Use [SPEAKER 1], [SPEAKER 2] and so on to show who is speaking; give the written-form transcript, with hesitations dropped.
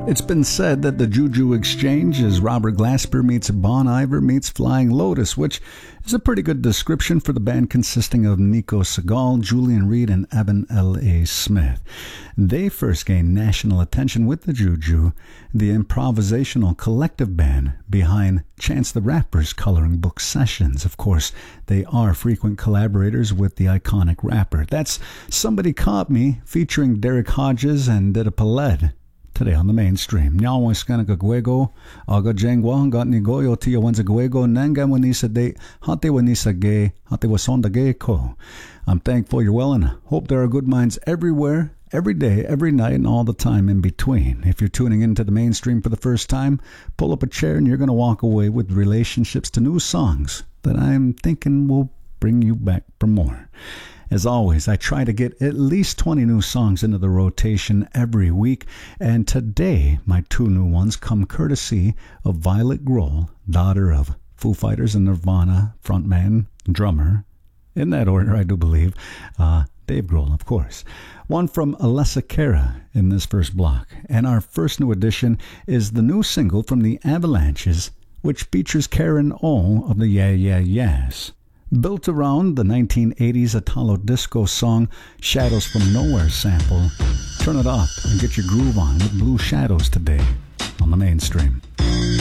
[SPEAKER 1] It's been said that the Juju Exchange is Robert Glasper meets Bon Iver meets Flying Lotus, which is a pretty good description for the band consisting of Nico Segal, Julian Reed, and Evan L.A. Smith. They first gained national attention with the Juju, the improvisational collective band behind Chance the Rapper's coloring book sessions. Of course, they are frequent collaborators with the iconic rapper. That's Somebody Caught Me, featuring Derek Hodges and Dida Paled. Today on the mainstream. Nyawaiskana Gagwego, Aga Jengwa, Got Nigoyo, Tia Wanzagwego, Nanga Wanisa de, Hate Wanisa Gay, Hate Wasonda Gay Ko. I'm thankful you're well and hope there are good minds everywhere, every day, every night, and all the time in between. If you're tuning into the mainstream for the first time, pull up a chair and you're going to walk away with relationships to new songs that I'm thinking will bring you back for more. As always, I try to get at least 20 new songs into the rotation every week, and today my two new ones come courtesy of Violet Grohl, daughter of Foo Fighters and Nirvana frontman, drummer, in that order I do believe, Dave Grohl, of course. One from Alessia Cara in this first block, and our first new addition is the new single from the Avalanches, which features Karen O of the Yeah Yeah Yeahs. Built around the 1980s Italo disco song Shadows from Nowhere sample, turn it up and get your groove on with Blue Shadows today on the mainstream.